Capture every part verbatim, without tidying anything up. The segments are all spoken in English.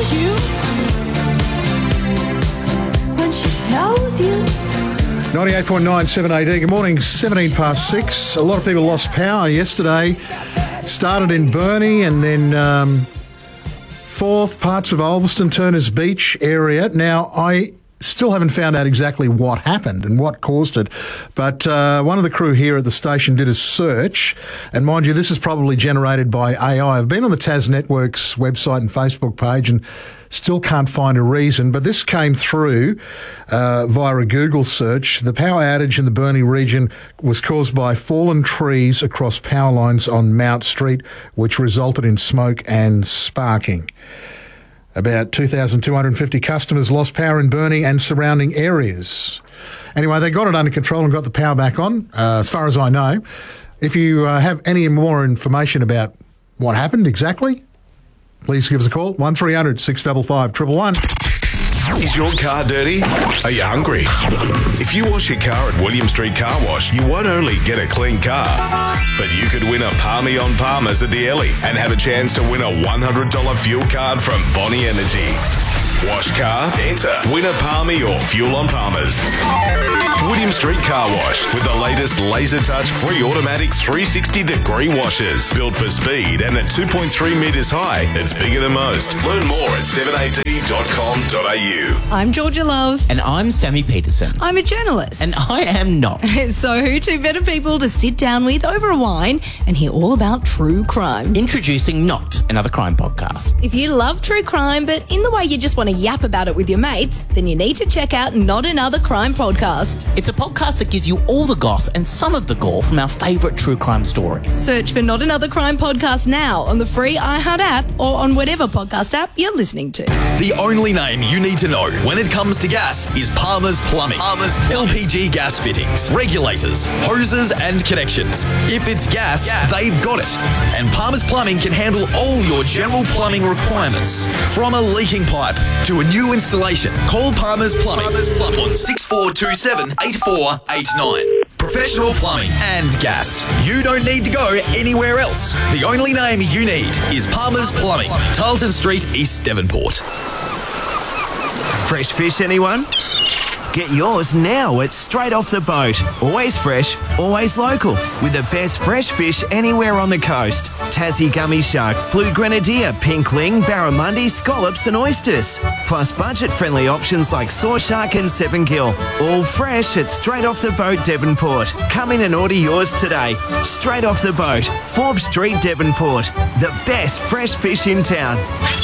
knows you. When she snows you. ninety-eight point nine, seven A D. Good morning, seventeen past six. A lot of people lost power yesterday. Started in Burnie and then um, Forth, parts of Ulverstone, Turners Beach area. Now, I still haven't found out exactly what happened and what caused it, but uh, one of the crew here at the station did a search, and mind you, this is probably generated by A I. I've been on the Tas Network's website and Facebook page and still can't find a reason, but this came through uh, via a Google search. The power outage in the Burnie region was caused by fallen trees across power lines on Mount Street, which resulted in smoke and sparking. About two thousand two hundred fifty customers lost power in Burnie and surrounding areas. Anyway, they got it under control and got the power back on, uh, as far as I know. If you uh, have any more information about what happened exactly, please give us a call, one three hundred six five five, one one one. Is your car dirty? Are you hungry? If you wash your car at William Street Car Wash, you won't only get a clean car, but you could win a Palmy on Palmers at the Ellie and have a chance to win a one hundred dollars fuel card from Bonnie Energy. Wash car, enter, win a Palmy or fuel on Palmers. William Street Car Wash with the latest laser touch free automatic three sixty degree washers. Built for speed and at two point three metres high. It's bigger than most. Learn more at seven a d dot com dot a u. I'm Georgia Love. And I'm Sammy Peterson. I'm a journalist. And I am not. So who two better people to sit down with over a wine and hear all about true crime? Introducing Not, another crime podcast. If you love true crime, but in the way you just want to yap about it with your mates, then you need to check out Not Another Crime Podcast. It's a podcast that gives you all the goss and some of the gore from our favourite true crime stories. Search for Not Another Crime Podcast now on the free iHeart app or on whatever podcast app you're listening to. The only name you need to know when it comes to gas is Palmer's Plumbing. Palmer's L P G gas fittings, regulators, hoses and connections. If it's gas, gas, they've got it. And Palmer's Plumbing can handle all your general plumbing requirements. From a leaking pipe to a new installation, call Palmer's Plumbing, Palmer's Plumbing on six four two seven, eight four eight nine. Professional plumbing and gas. You don't need to go anywhere else. The only name you need is Palmer's Plumbing, Tarleton Street, East Devonport. Fresh fish, anyone? Get yours now at Straight Off the Boat. Always fresh, always local. With the best fresh fish anywhere on the coast. Tassie gummy shark, blue grenadier, pinkling, barramundi, scallops and oysters. Plus budget-friendly options like saw shark and seven gill. All fresh at Straight Off the Boat, Devonport. Come in and order yours today. Straight Off the Boat, Forbes Street, Devonport. The best fresh fish in town.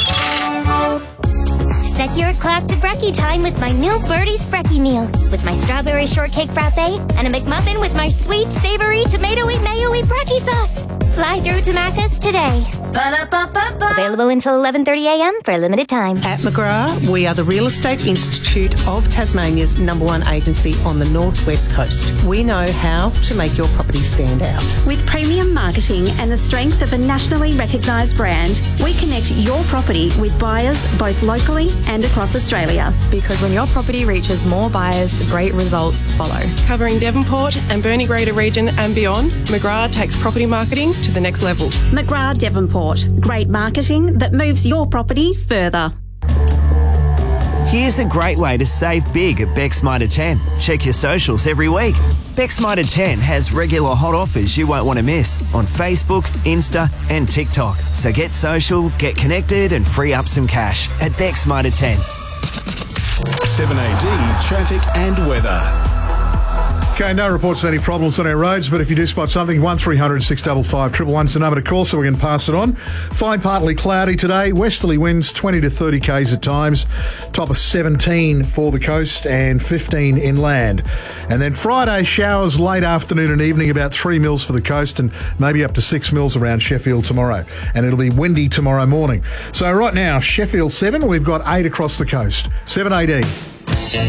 Set your clock to brekkie time with my new Birdie's Brekkie meal. With my strawberry shortcake frappe and a McMuffin with my sweet, savory, tomatoey, mayo-y brekkie sauce. Fly through to Macca's today. Ba-da-ba-ba-ba. Available until eleven thirty a m for a limited time. At McGrath, we are the Real Estate Institute of Tasmania's number one agency on the northwest coast. We know how to make your property stand out. With premium marketing and the strength of a nationally recognised brand, we connect your property with buyers both locally and across Australia. Because when your property reaches more buyers, great results follow. Covering Devonport and Burnie Greater Region and beyond, McGrath takes property marketing to the next level. McGrath Devonport. Great marketing that moves your property further. Here's a great way to save big at Beck's Mitre ten. Check your socials every week. Beck's Mitre ten has regular hot offers you won't want to miss on Facebook, Insta and TikTok. So get social, get connected and free up some cash at Beck's Mitre ten. seven A D traffic and weather. Okay, no reports of any problems on our roads, but if you do spot something, one three hundred six five five, one one one is the number to call so we can pass it on. Fine, partly cloudy today, westerly winds twenty to thirty k's at times, top of seventeen for the coast and fifteen inland. And then Friday, showers late afternoon and evening, about three mils for the coast and maybe up to six mils around Sheffield tomorrow. And it'll be windy tomorrow morning. So right now, Sheffield seven, we've got eight across the coast. seven A D.